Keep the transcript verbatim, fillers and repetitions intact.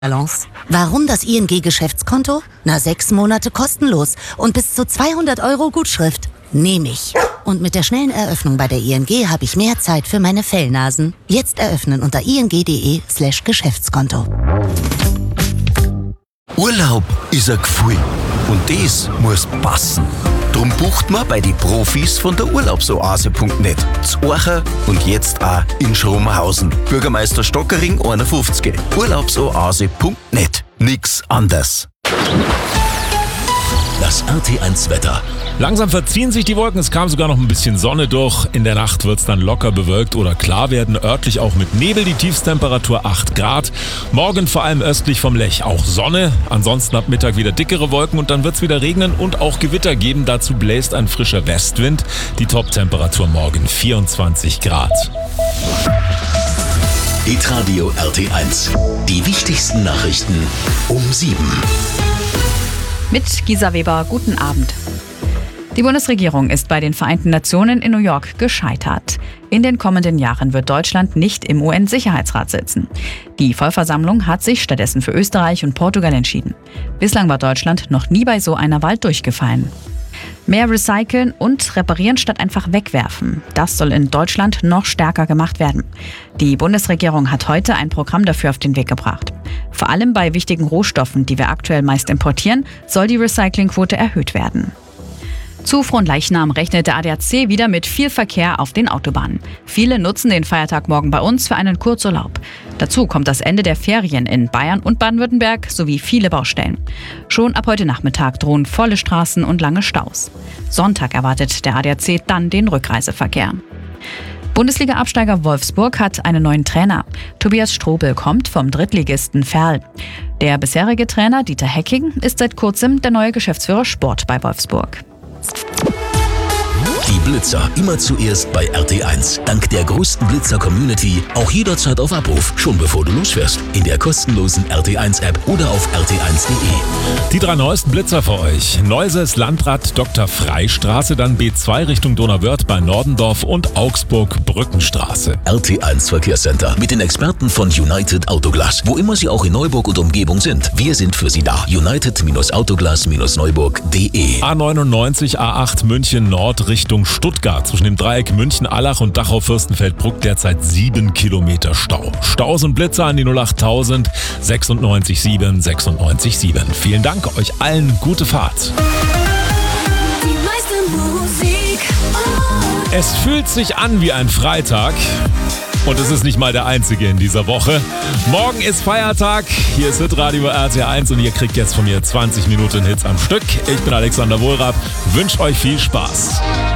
Balance. Warum das I N G-Geschäftskonto? Na, sechs Monate kostenlos und bis zu zweihundert Euro Gutschrift. Nehme ich. Und mit der schnellen Eröffnung bei der I N G habe ich mehr Zeit für meine Fellnasen. Jetzt eröffnen unter ing.de slash Geschäftskonto. Urlaub ist ein Gefühl und das muss passen. Drum bucht man bei den Profis von der Urlaubsoase punkt net. Z Orcha und jetzt auch in Schromenhausen. Bürgermeister Stockering einundfünfzig. Urlaubsoase punkt net. Nix anders. Das R T eins Wetter. Langsam verziehen sich die Wolken, es kam sogar noch ein bisschen Sonne durch. In der Nacht wird es dann locker bewölkt oder klar werden, örtlich auch mit Nebel, die Tiefstemperatur acht Grad. Morgen vor allem östlich vom Lech auch Sonne, ansonsten ab Mittag wieder dickere Wolken und dann wird es wieder regnen und auch Gewitter geben. Dazu bläst ein frischer Westwind, die Toptemperatur morgen vierundzwanzig Grad. Hitradio R T eins. Die wichtigsten Nachrichten um sieben. Mit Gisa Weber, guten Abend. Die Bundesregierung ist bei den Vereinten Nationen in New York gescheitert. In den kommenden Jahren wird Deutschland nicht im U N-Sicherheitsrat sitzen. Die Vollversammlung hat sich stattdessen für Österreich und Portugal entschieden. Bislang war Deutschland noch nie bei so einer Wahl durchgefallen. Mehr recyceln und reparieren statt einfach wegwerfen. Das soll in Deutschland noch stärker gemacht werden. Die Bundesregierung hat heute ein Programm dafür auf den Weg gebracht. Vor allem bei wichtigen Rohstoffen, die wir aktuell meist importieren, soll die Recyclingquote erhöht werden. Zu Fronleichnam rechnet der A D A C wieder mit viel Verkehr auf den Autobahnen. Viele nutzen den Feiertag morgen bei uns für einen Kurzurlaub. Dazu kommt das Ende der Ferien in Bayern und Baden-Württemberg sowie viele Baustellen. Schon ab heute Nachmittag drohen volle Straßen und lange Staus. Sonntag erwartet der A D A C dann den Rückreiseverkehr. Bundesliga-Absteiger Wolfsburg hat einen neuen Trainer. Tobias Strobel kommt vom Drittligisten Verl. Der bisherige Trainer Dieter Hecking ist seit kurzem der neue Geschäftsführer Sport bei Wolfsburg. Die Blitzer immer zuerst bei R T eins. Dank der größten Blitzer-Community auch jederzeit auf Abruf, schon bevor du losfährst. In der kostenlosen R T eins App oder auf r t eins punkt de. Die drei neuesten Blitzer für euch. Neuses Landrad Doktor Freistraße, dann B zwei Richtung Donauwörth bei Nordendorf und Augsburg Brückenstraße. R T eins Verkehrscenter mit den Experten von United Autoglas. Wo immer sie auch in Neuburg und Umgebung sind, wir sind für sie da. United Autoglas Neuburg punkt de. A neunundneunzig A acht München Nord Richtung Stuttgart. Zwischen dem Dreieck München-Allach und Dachau-Fürstenfeldbruck derzeit sieben Kilometer Stau. Staus und Blitzer an die null acht null null sechsundneunzig sieben sechsundneunzig sieben. Vielen Dank, euch allen gute Fahrt. Die meiste Musik. Oh. Es fühlt sich an wie ein Freitag. Und es ist nicht mal der einzige in dieser Woche. Morgen ist Feiertag. Hier ist Hitradio R T eins und ihr kriegt jetzt von mir zwanzig Minuten Hits am Stück. Ich bin Alexander Wohlrab. Wünsche euch viel Spaß.